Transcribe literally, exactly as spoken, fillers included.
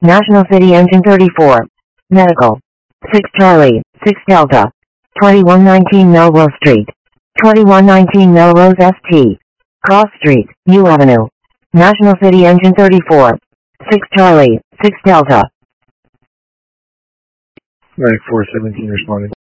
National City Engine thirty-four. Medical. six Charlie, six Delta. twenty-one nineteen Melrose Street. twenty-one nineteen Melrose S T. Cross Street, U Avenue. National City Engine thirty-four. six Charlie, six Delta. ninety-four seventeen responding.